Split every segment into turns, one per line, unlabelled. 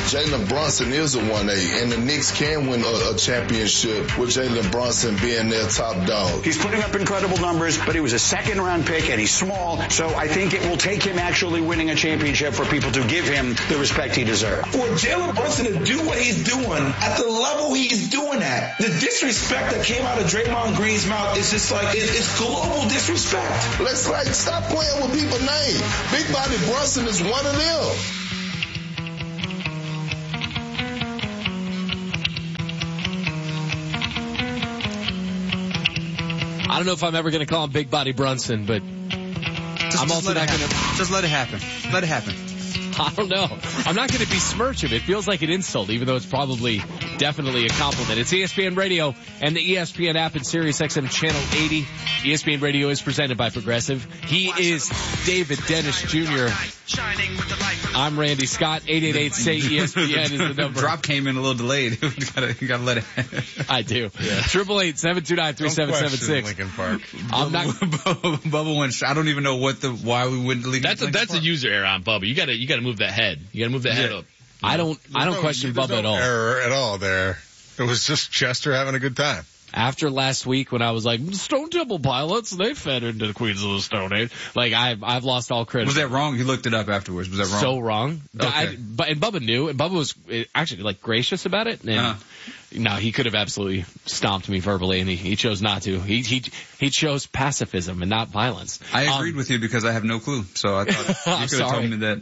Jalen Brunson is a 1A, and the Knicks can win a championship with Jalen Brunson being their top dog.
He's putting up incredible numbers, but he was a second-round pick, and he's small, so I think it will take him actually winning a championship for people to give him the respect he deserves.
For Jalen Brunson to do what he's doing at the level he's doing at, the disrespect that came out of Draymond Green's mouth is just like, it's global disrespect.
Let's stop playing with people's names. Big Body Brunson is one of them.
I don't know if I'm ever going to call him Big Body Brunson, but I'm also not going to.
Just let it happen. Let it happen.
I don't know. I'm not going to besmirch him. It feels like an insult, even though it's probably definitely a compliment. It's ESPN Radio and the ESPN app in Sirius XM Channel 80. ESPN Radio is presented by Progressive. He is David Dennis Jr. I'm Randy Scott. 888-SAY-ESPN is the number.
Drop came in a little delayed. you gotta let it.
I do. 888-729-3776.
Lincoln Park.
I'm not.
Bubba went. I don't even know why we wouldn't leave.
That's a user error on Bubba. You gotta move that head. You gotta move that head up.
I don't question Bubba at all.
Error at all there. It was just Chester having a good time.
After last week when I was like, Stone Temple Pilots, they fed into the Queens of the Stone Age. Like, I've lost all credit.
Was that wrong? You looked it up afterwards. Was that wrong?
So wrong.
Okay.
And Bubba knew, and Bubba was actually like gracious about it. And no, he could have absolutely stomped me verbally, and he chose not to. He chose pacifism and not violence.
I agreed with you because I have no clue. So I thought you could have told me that,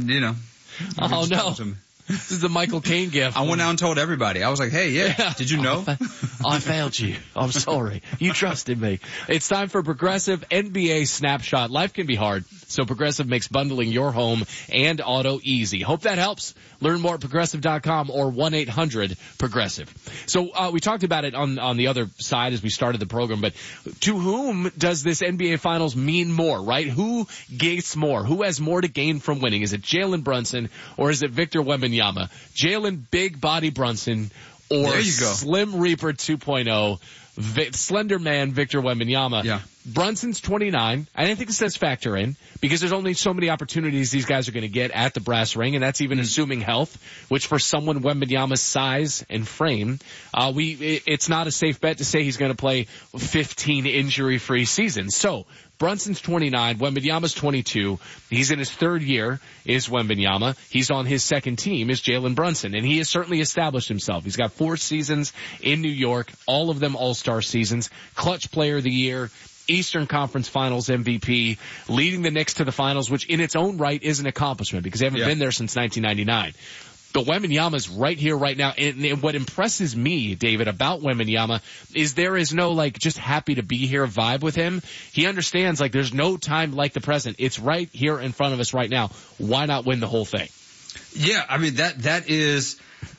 Oh no. This is the Michael Caine gift.
I went out and told everybody. I was like, hey, did you know?
I failed you. I'm sorry. You trusted me. It's time for Progressive NBA Snapshot. Life can be hard, so Progressive makes bundling your home and auto easy. Hope that helps. Learn more at Progressive.com or 1-800-PROGRESSIVE. So we talked about it on the other side as we started the program, but to whom does this NBA Finals mean more, right? Who gains more? Who has more to gain from winning? Is it Jalen Brunson or is it Victor Wembanyama? Jalen Big Body Brunson or Slim Reaper 2.0, Slender Man Victor Wembanyama.
Yeah.
Brunson's 29. I didn't think this does factor in because there's only so many opportunities these guys are going to get at the brass ring, and that's even assuming health, which for someone Wembanyama's size and frame, it's not a safe bet to say he's going to play 15 injury-free seasons. So Brunson's 29, Wembanyama's 22. He's in his third year, is Wembanyama. He's on his second team, is Jalen Brunson, and he has certainly established himself. He's got 4 seasons in New York, all of them all-star seasons, clutch player of the year, Eastern Conference Finals MVP, leading the Knicks to the finals, which in its own right is an accomplishment because they haven't been there since 1999. But Wembanyama's right here, right now. And what impresses me, David, about Wembanyama is there is no, just happy to be here vibe with him. He understands, there's no time like the present. It's right here in front of us right now. Why not win the whole thing?
Yeah, I mean, that is,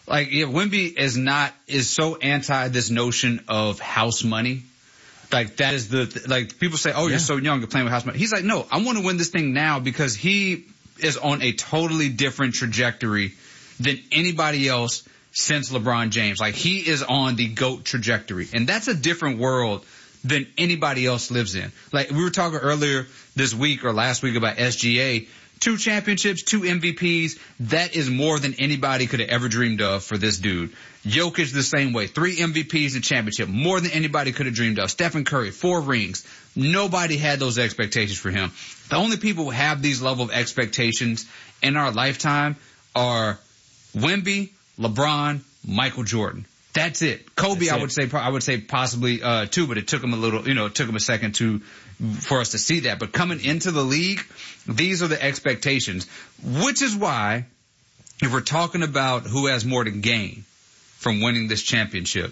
Wemby is so anti this notion of house money. That is people say, oh, you're so young, you're playing with house money. He's like, no, I want to win this thing now because he is on a totally different trajectory than anybody else since LeBron James. He is on the GOAT trajectory. And that's a different world than anybody else lives in. We were talking earlier this week or last week about SGA. 2 championships, 2 MVPs. That is more than anybody could have ever dreamed of for this dude. Jokic the same way. 3 MVPs and championship. More than anybody could have dreamed of. Stephen Curry, 4 rings. Nobody had those expectations for him. The only people who have these level of expectations in our lifetime are Wemby, LeBron, Michael Jordan. That's it. Kobe, I would say possibly 2, but it took him a second for us to see that. But coming into the league, these are the expectations, which is why if we're talking about who has more to gain from winning this championship,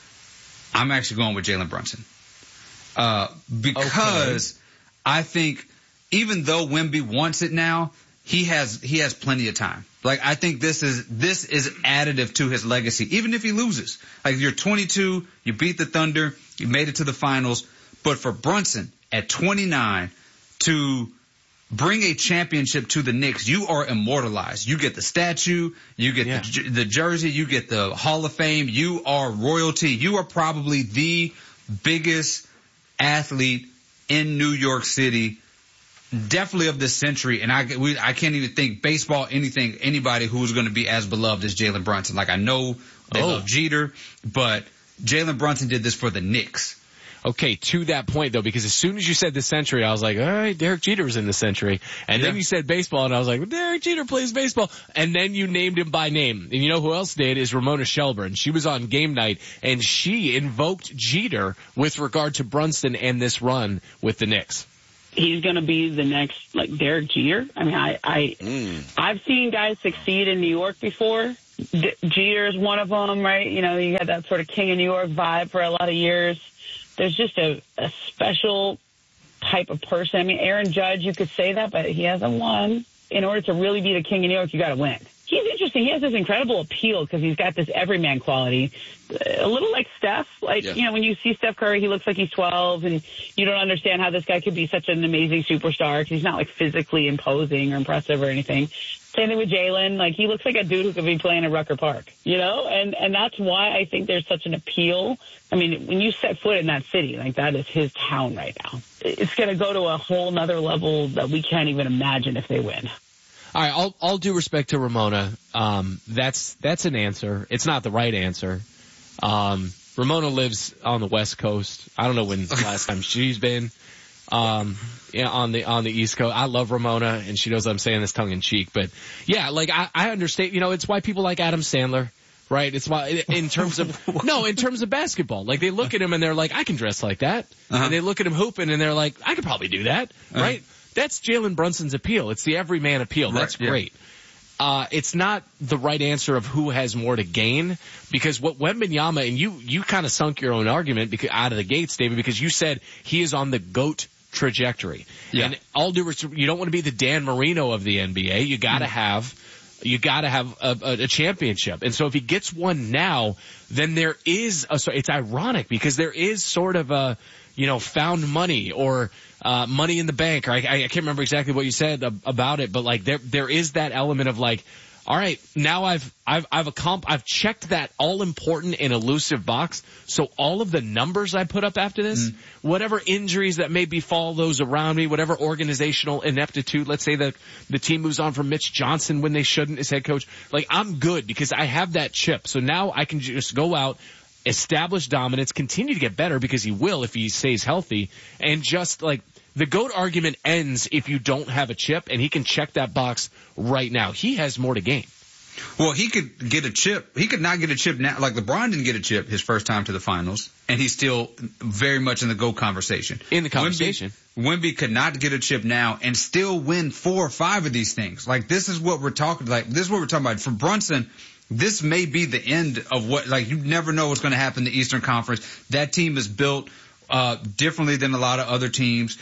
I'm actually going with Jalen Brunson. Because I think even though Wemby wants it now, he has plenty of time. I think this is additive to his legacy, even if he loses. You're 22, you beat the Thunder, you made it to the finals, but for Brunson at 29 to bring a championship to the Knicks, you are immortalized. You get the statue, you get the jersey, you get the Hall of Fame, you are royalty. You are probably the biggest athlete in New York City definitely of this century, and I can't even think baseball, anybody who is going to be as beloved as Jalen Brunson. Like, I know they love Jeter, but Jalen Brunson did this for the Knicks.
Okay, to that point though, because as soon as you said the century, I was like, all right, Derek Jeter was in the century. And then you said baseball, and I was like, well, Derek Jeter plays baseball. And then you named him by name. And you know who else did is Ramona Shelburne. She was on Game Night, and she invoked Jeter with regard to Brunson and this run with the Knicks.
He's going to be the next, like, Derek Jeter. I mean, I've seen guys succeed in New York before. Jeter is one of them, right? You know, you had that sort of King of New York vibe for a lot of years. There's just a special type of person. I mean, Aaron Judge, you could say that, but he hasn't won. In order to really be the King of New York, you got to win. He's interesting. He has this incredible appeal because he's got this everyman quality. A little like Steph. Like, you know, when you see Steph Curry, he looks like he's 12, and you don't understand how this guy could be such an amazing superstar because he's not, like, physically imposing or impressive or anything. Same thing with Jalen. Like, he looks like a dude who could be playing at Rucker Park, you know? And that's why I think there's such an appeal. I mean, when you set foot in that city, like, that is his town right now. It's going to go to a whole nother level that we can't even imagine if they win.
All right, all due respect to Ramona, that's an answer. It's not the right answer. Ramona lives on the West Coast. I don't know when the last time she's been on the East Coast. I love Ramona, and she knows I'm saying this tongue in cheek, but yeah, like I understand. You know, it's why people like Adam Sandler. Right, it's why in terms of basketball, like they look at him and they're like, I can dress like that, and they look at him hooping and they're like, I could probably do that, right? That's Jalen Brunson's appeal. It's the everyman appeal. That's great. It's not the right answer of who has more to gain, because what Wembanyama, and you kind of sunk your own argument out of the gates, David, because you said he is on the GOAT trajectory. Yeah. And all due respect, you don't want to be the Dan Marino of the NBA. You gotta have a championship. And so if he gets one now, then there is it's ironic because there is sort of a, you know, found money or money in the bank, or I can't remember exactly what you said about it, but like there is that element of like, all right, now I've checked that all important and elusive box. So all of the numbers I put up after this, whatever injuries that may befall those around me, whatever organizational ineptitude, let's say that the team moves on from Mitch Johnson when they shouldn't as head coach, like I'm good because I have that chip. So now I can just go out, establish dominance, continue to get better because he will if he stays healthy, and just like the GOAT argument ends if you don't have a chip, and he can check that box right now. He has more to gain.
Well, he could get a chip. He could not get a chip now. Like LeBron didn't get a chip his first time to the finals, and he's still very much in the GOAT conversation.
In the conversation.
Wemby could not get a chip now and still win 4 or 5 of these things. Like, this is what we're talking about. For Brunson, this may be the end of what, like, you never know what's going to happen in the Eastern Conference. That team is built differently than a lot of other teams.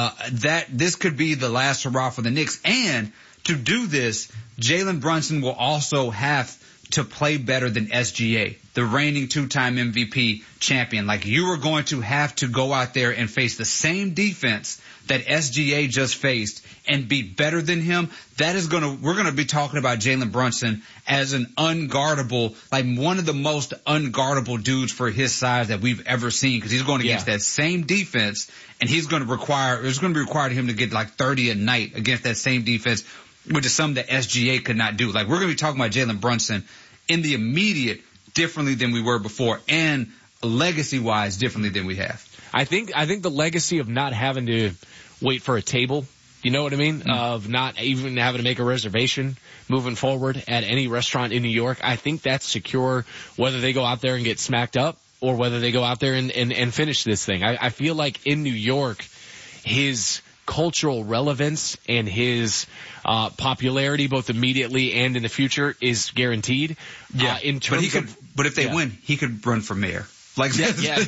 This could be the last hurrah for the Knicks. And to do this, Jalen Brunson will also have to play better than SGA, the reigning 2-time MVP champion. Like, you are going to have to go out there and face the same defense that SGA just faced and be better than him. We're going to be talking about Jalen Brunson as an unguardable, like one of the most unguardable dudes for his size that we've ever seen, because he's going against that same defense, and it's going to be required of him to get like 30 a night against that same defense, which is something that SGA could not do. Like, we're going to be talking about Jalen Brunson in the immediate differently than we were before, and legacy-wise differently than we have.
I think the legacy of not having to wait for a table, you know what I mean? Of not even having to make a reservation moving forward at any restaurant in New York. I think that's secure, whether they go out there and get smacked up or whether they go out there and finish this thing. I feel like in New York, his cultural relevance and his popularity, both immediatly and in the future, is guaranteed.
Yeah, but if they win, he could run for mayor. Like, you can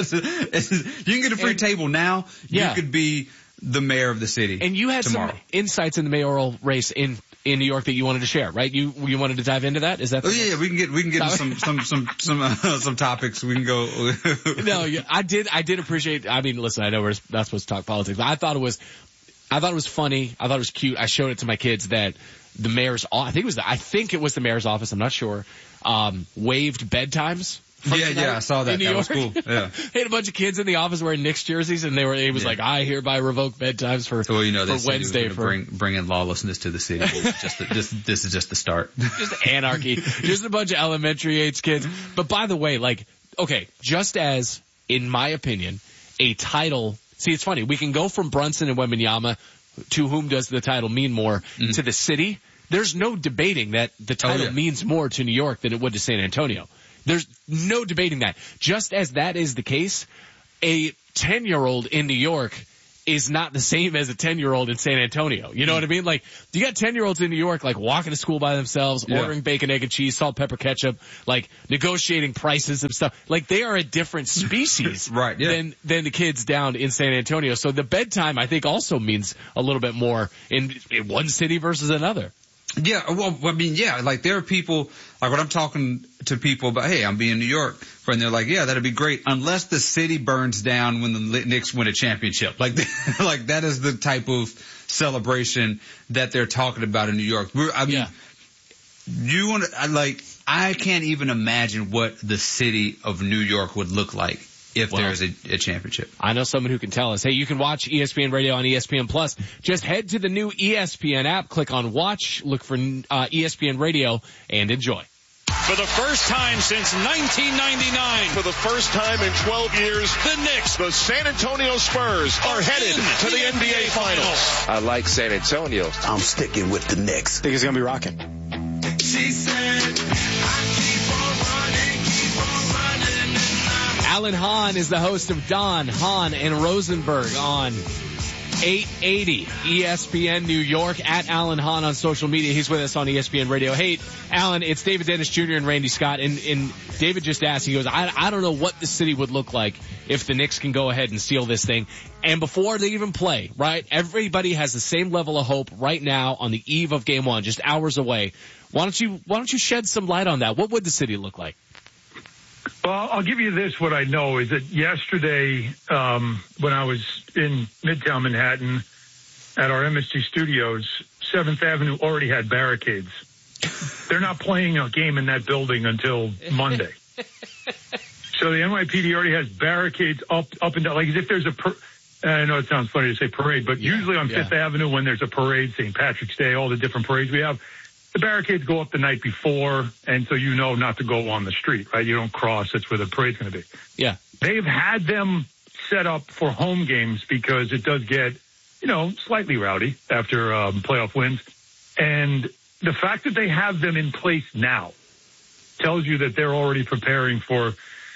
get a free table now. You could be the mayor of the city.
And you had
tomorrow.
Some insights in the mayoral race in New York that you wanted to share, right? You wanted to dive into that? Is that?
We can get into some topics. We can go.
No, I did appreciate. I mean, listen, I know we're not supposed to talk politics, but I thought it was funny. I thought it was cute. I showed it to my kids that the mayor's. I think it was the mayor's office. I'm not sure. Waived bedtimes
Yeah, I saw that. That was cool. Yeah.
He had a bunch of kids in the office wearing Knicks jerseys, and he was like, I hereby revoke bedtimes for Wednesday for
bringing lawlessness to the city. This is just the start.
Just anarchy. Just a bunch of elementary age kids. But by the way, just as, in my opinion, a title, see, it's funny. We can go from Brunson and Wembanyama, to whom does the title mean more, to the city. There's no debating that the title means more to New York than it would to San Antonio. There's no debating that. Just as that is the case, a 10-year-old in New York is not the same as a 10-year-old in San Antonio. You know what I mean? Like, you got 10-year-olds in New York, like, walking to school by themselves, ordering bacon, egg, and cheese, salt, pepper, ketchup, like, negotiating prices and stuff. Like, they are a different species than the kids down in San Antonio. So the bedtime, I think, also means a little bit more in one city versus another.
Yeah, well, I mean, like, there are people, like, when I'm talking to people about, hey, I'm being in New York, and they're like, yeah, that'd be great, unless the city burns down when the Knicks win a championship. Like, that is the type of celebration that they're talking about in New York. I can't even imagine what the city of New York would look like if there's a championship.
I know someone who can tell us. Hey, you can watch ESPN Radio on ESPN Plus. Just head to the new ESPN app, click on Watch, look for ESPN Radio, and enjoy.
For the first time since 1999.
For the first time in 12 years,
the Knicks,
the San Antonio Spurs, are headed to the NBA Finals.
I like San Antonio.
I'm sticking with the Knicks.
I think it's going to be rocking.
She said,
Alan Hahn is the host of Don, Hahn, and Rosenberg on 880 ESPN New York, at Alan Hahn on social media. He's with us on ESPN Radio. Hey, Alan, it's David Dennis Jr. and Randy Scott, and David just asked, he goes, I don't know what the city would look like if the Knicks can go ahead and steal this thing. And before they even play, right, everybody has the same level of hope right now on the eve of game one, just hours away. Why don't you shed some light on that? What would the city look like?
Well, I'll give you this. What I know is that yesterday, when I was in Midtown Manhattan at our MSG studios, 7th Avenue already had barricades. They're not playing a game in that building until Monday. So the NYPD already has barricades up and down, like as if there's I know it sounds funny to say parade, but usually on 5th Avenue when there's a parade, St. Patrick's Day, all the different parades we have, the barricades go up the night before, and so you know not to go on the street, right? You don't cross. That's where the parade's going to be.
Yeah.
They've had them set up for home games because it does get, slightly rowdy after playoff wins. And the fact that they have them in place now tells you that they're already preparing for,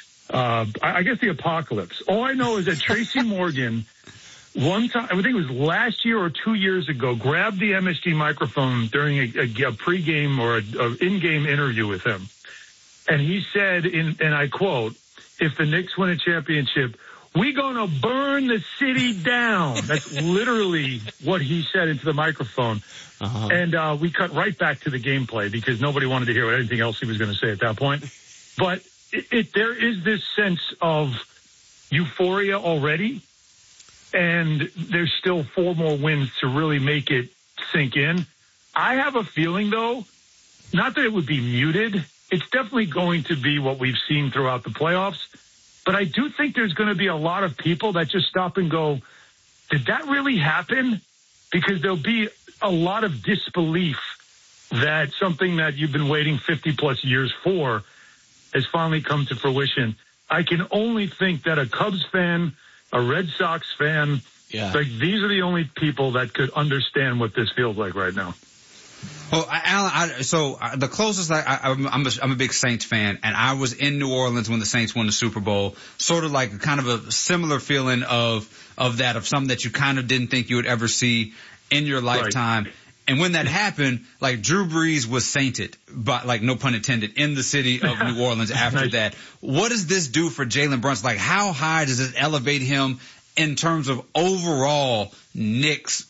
I guess, the apocalypse. All I know is that Tracy Morgan, one time, I think it was last year or 2 years ago, grabbed the MSG microphone during a pregame or an in-game interview with him. And he said, and I quote, if the Knicks win a championship, we're going to burn the city down. That's literally what he said into the microphone. Uh-huh. And we cut right back to the gameplay because nobody wanted to hear anything else he was going to say at that point. But there is this sense of euphoria already. And there's still 4 more wins to really make it sink in. I have a feeling, though, not that it would be muted. It's definitely going to be what we've seen throughout the playoffs. But I do think there's going to be a lot of people that just stop and go, did that really happen? Because there'll be a lot of disbelief that something that you've been waiting 50-plus years for has finally come to fruition. I can only think that a Cubs fan, a Red Sox fan, like these are the only people that could understand what this feels like right now.
Well, Alan, the closest I'm a big Saints fan, and I was in New Orleans when the Saints won the Super Bowl, sort of like kind of a similar feeling of something that you kind of didn't think you would ever see in your lifetime. Right. And when that happened, like Drew Brees was sainted, but like no pun intended, in the city of New Orleans after that. What does this do for Jalen Brunson? Like how high does this elevate him in terms of overall Knicks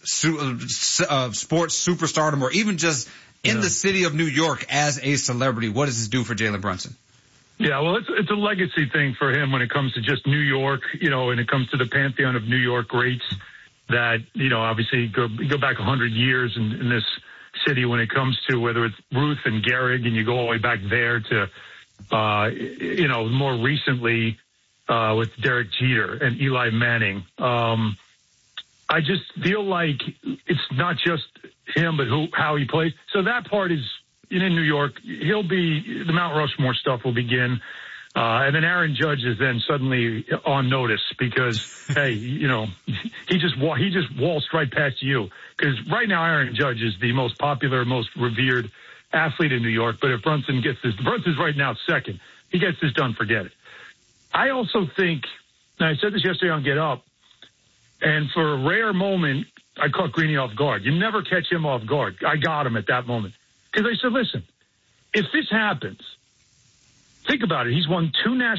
sports superstardom, or even just in the city of New York as a celebrity? What does this do for Jalen Brunson?
Yeah, well, it's a legacy thing for him when it comes to just New York, and it comes to the pantheon of New York greats that, obviously go back 100 years in this city when it comes to whether it's Ruth and Gehrig, and you go all the way back there to more recently with Derek Jeter and Eli Manning. I just feel like it's not just him, but how he plays. So that part is in New York. The Mount Rushmore stuff will begin. And then Aaron Judge is then suddenly on notice because, hey, he just waltzed right past you. Because right now Aaron Judge is the most popular, most revered athlete in New York. But if Brunson's right now second. He gets this done, forget it. I also think, and I said this yesterday on Get Up, and for a rare moment, I caught Greeny off guard. You never catch him off guard. I got him at that moment. Because I said, listen, if this happens, think about it. He's won 2 national